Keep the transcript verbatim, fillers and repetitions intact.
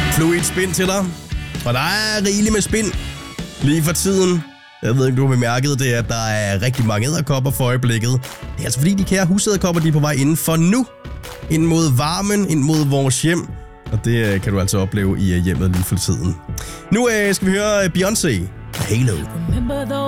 Fluid spin til dig. Og der er rigeligt med spin lige for tiden. Jeg ved ikke, du har bemærket det, at der er rigtig mange edderkopper for øjeblikket. Det er altså fordi, de kære husedderkopper, de er på vej inden for nu. Ind mod varmen, ind mod vores hjem. Og det kan du altså opleve i hjemmet lige for tiden. Nu øh, skal vi høre Beyoncé. Halo.